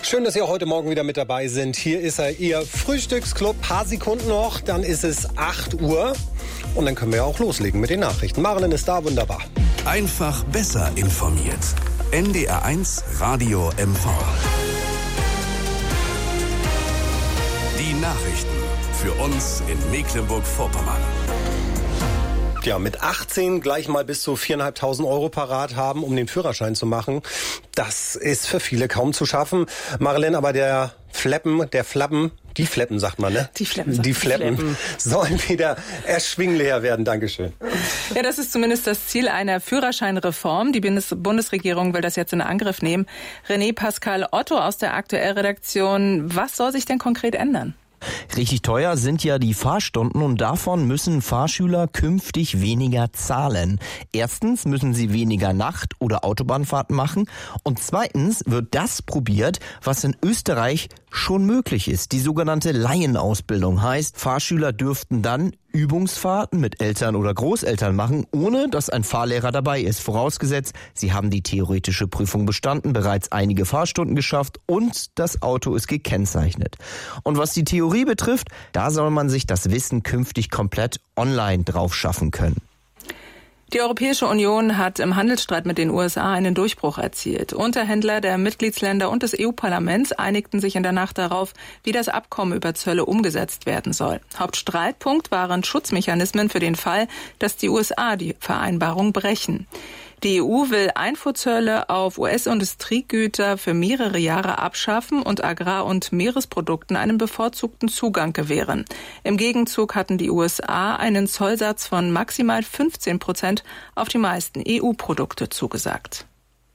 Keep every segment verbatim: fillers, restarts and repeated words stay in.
Schön, dass Sie auch heute Morgen wieder mit dabei sind. Hier ist er, Ihr Frühstücksclub. Paar Sekunden noch, dann ist es acht Uhr. Und dann können wir auch loslegen mit den Nachrichten. Marilyn ist da, wunderbar. Einfach besser informiert. N D R eins Radio M V. Die Nachrichten für uns in Mecklenburg-Vorpommern. Ja, mit achtzehn gleich mal bis zu viertausendfünfhundert Euro parat haben, um den Führerschein zu machen. Das ist für viele kaum zu schaffen. Marilyn, aber der Fleppen, der Flappen, die Fleppen sagt man, ne? Die Fleppen. Die Fleppen, Fleppen sollen wieder erschwinglicher werden. Dankeschön. Ja, das ist zumindest das Ziel einer Führerscheinreform. Die Bundesregierung will das jetzt in Angriff nehmen. René Pascal Otto aus der Aktuell-Redaktion. Was soll sich denn konkret ändern? Richtig teuer sind ja die Fahrstunden und davon müssen Fahrschüler künftig weniger zahlen. Erstens müssen sie weniger Nacht- oder Autobahnfahrten machen und zweitens wird das probiert, was in Österreich schon möglich ist. Die sogenannte Laienausbildung heißt, Fahrschüler dürften dann Übungsfahrten mit Eltern oder Großeltern machen, ohne dass ein Fahrlehrer dabei ist. Vorausgesetzt, sie haben die theoretische Prüfung bestanden, bereits einige Fahrstunden geschafft und das Auto ist gekennzeichnet. Und was die Theorie betrifft, da soll man sich das Wissen künftig komplett online drauf schaffen können. Die Europäische Union hat im Handelsstreit mit den U S A einen Durchbruch erzielt. Unterhändler der Mitgliedsländer und des E U-Parlaments einigten sich in der Nacht darauf, wie das Abkommen über Zölle umgesetzt werden soll. Hauptstreitpunkt waren Schutzmechanismen für den Fall, dass die U S A die Vereinbarung brechen. Die E U will Einfuhrzölle auf U S-Industriegüter für mehrere Jahre abschaffen und Agrar- und Meeresprodukten einen bevorzugten Zugang gewähren. Im Gegenzug hatten die U S A einen Zollsatz von maximal fünfzehn Prozent auf die meisten E U-Produkte zugesagt.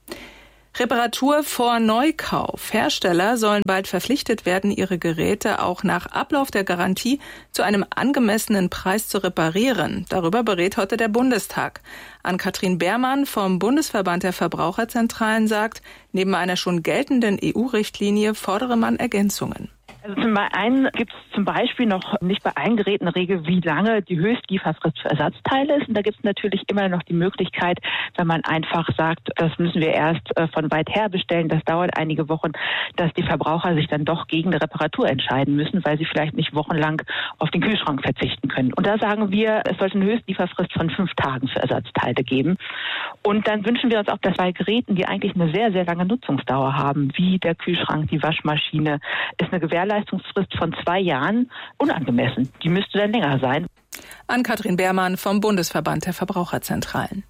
Reparatur vor Neukauf. Hersteller sollen bald verpflichtet werden, ihre Geräte auch nach Ablauf der Garantie zu einem angemessenen Preis zu reparieren. Darüber berät heute der Bundestag. Ann-Kathrin Beermann vom Bundesverband der Verbraucherzentralen sagt, neben einer schon geltenden E U-Richtlinie fordere man Ergänzungen. Also zum einen gibt es zum Beispiel noch nicht bei allen Geräten eine Regel, wie lange die Höchstlieferfrist für Ersatzteile ist. Und da gibt es natürlich immer noch die Möglichkeit, wenn man einfach sagt, das müssen wir erst von weit her bestellen, das dauert einige Wochen, dass die Verbraucher sich dann doch gegen eine Reparatur entscheiden müssen, weil sie vielleicht nicht wochenlang auf den Kühlschrank verzichten können. Und da sagen wir, es sollte eine Höchstlieferfrist von fünf Tagen für Ersatzteile geben. Und dann wünschen wir uns auch, dass bei Geräten, die eigentlich eine sehr, sehr lange Nutzungsdauer haben, wie der Kühlschrank, die Waschmaschine, ist eine Gewährleistung Leistungsfrist von zwei Jahren unangemessen. Die müsste dann länger sein. Ann-Kathrin Beermann vom Bundesverband der Verbraucherzentralen.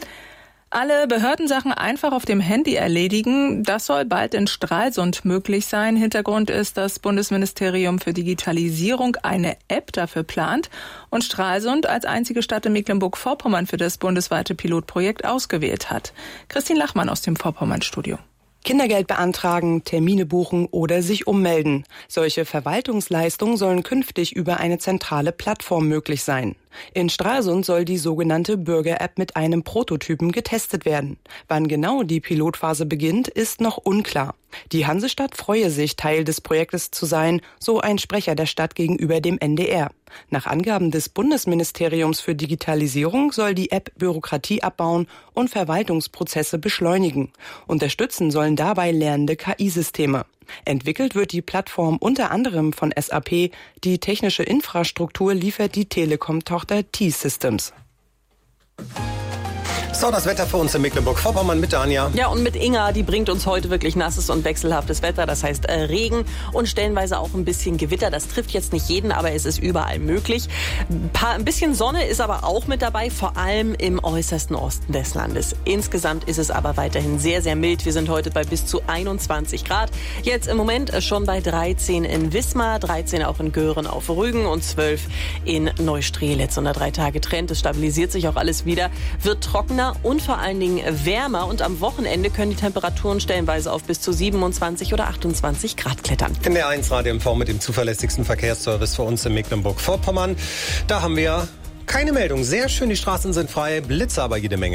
Alle Behördensachen einfach auf dem Handy erledigen, das soll bald in Stralsund möglich sein. Hintergrund ist, das Bundesministerium für Digitalisierung eine App dafür plant und Stralsund als einzige Stadt in Mecklenburg-Vorpommern für das bundesweite Pilotprojekt ausgewählt hat. Christine Lachmann aus dem Vorpommern-Studio. Kindergeld beantragen, Termine buchen oder sich ummelden. Solche Verwaltungsleistungen sollen künftig über eine zentrale Plattform möglich sein. In Stralsund soll die sogenannte Bürger-App mit einem Prototypen getestet werden. Wann genau die Pilotphase beginnt, ist noch unklar. Die Hansestadt freue sich, Teil des Projektes zu sein, so ein Sprecher der Stadt gegenüber dem N D R. Nach Angaben des Bundesministeriums für Digitalisierung soll die App Bürokratie abbauen und Verwaltungsprozesse beschleunigen. Unterstützen sollen dabei lernende K I-Systeme. Entwickelt wird die Plattform unter anderem von S A P. Die technische Infrastruktur liefert die Telekom-Tochter T-Systems. So, das Wetter für uns in Mecklenburg-Vorpommern mit Dania. Ja, und mit Inga, die bringt uns heute wirklich nasses und wechselhaftes Wetter. Das heißt äh, Regen und stellenweise auch ein bisschen Gewitter. Das trifft jetzt nicht jeden, aber es ist überall möglich. Ein, paar, ein bisschen Sonne ist aber auch mit dabei, vor allem im äußersten Osten des Landes. Insgesamt ist es aber weiterhin sehr, sehr mild. Wir sind heute bei bis zu einundzwanzig Grad. Jetzt im Moment schon bei dreizehn in Wismar, dreizehn auch in Göhren auf Rügen und zwölf in Neustrelitz. Und der drei Tage Trend, es stabilisiert sich auch alles wieder, wird trockener und vor allen Dingen wärmer. Und am Wochenende können die Temperaturen stellenweise auf bis zu siebenundzwanzig oder achtundzwanzig Grad klettern. In der eins Radio M V mit dem zuverlässigsten Verkehrsservice für uns in Mecklenburg-Vorpommern. Da haben wir keine Meldung. Sehr schön, die Straßen sind frei, Blitze aber jede Menge.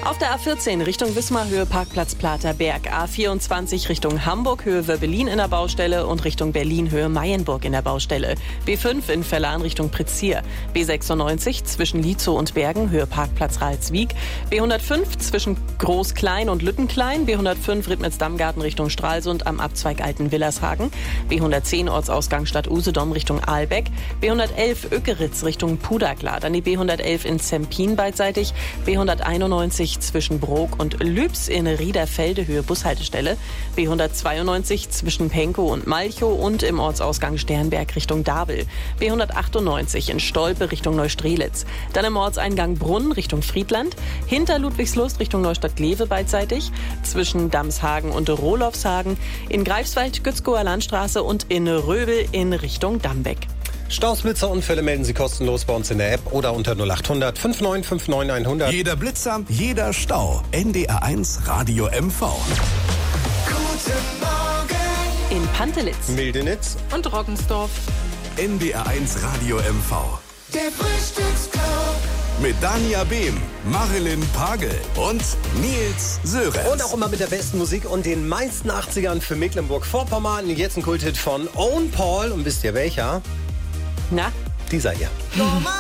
Auf der A vierzehn Richtung Wismar, Höhe Parkplatz Platerberg. A vierundzwanzig Richtung Hamburg, Höhe Wöbbelin in der Baustelle und Richtung Berlin, Höhe Mayenburg in der Baustelle. B fünf in Verlan Richtung Prizier. B sechsundneunzig zwischen Lietzow und Bergen, Höhe Parkplatz Ralswiek. B hundertfünf zwischen Groß-Klein und Lüttenklein. B hundertfünf Rittmetz-Dammgarten Richtung Stralsund am Abzweig Alten-Willershagen. B hundertzehn Ortsausgang Stadt Usedom Richtung Aalbeck. B hundertelf Ökeritz Richtung Puderklar. Dann die B hundertelf in Zempin beidseitig. B hunderteinundneunzig zwischen Brok und Lübs in Riederfelde, Höhe Bushaltestelle. B hundertzweiundneunzig zwischen Penkow und Malchow und im Ortsausgang Sternberg Richtung Dabel. B hundertachtundneunzig in Stolpe Richtung Neustrelitz. Dann im Ortseingang Brunn Richtung Friedland. Hinter Ludwigslust Richtung Neustadt-Glewe beidseitig. Zwischen Damshagen und Rohlofshagen. In Greifswald Gützkower Landstraße und in Röbel in Richtung Dambeck. Staus, Blitzer, Unfälle melden Sie kostenlos bei uns in der App oder unter null acht hundert fünfundneunzig neunundfünfzig hundert. Jeder Blitzer, jeder Stau. N D R eins Radio M V. Guten Morgen in Pantelitz, Mildenitz und Roggensdorf. N D R eins Radio M V. Der Frühstücksclub Mit Dania Behm, Marilyn Pagel und Nils Sörenz. und auch immer mit der besten Musik und den meisten achtzigern für Mecklenburg-Vorpommern. Jetzt ein Kulthit von Owen Paul. Und wisst ihr welcher? Na? Dieser hier. Normal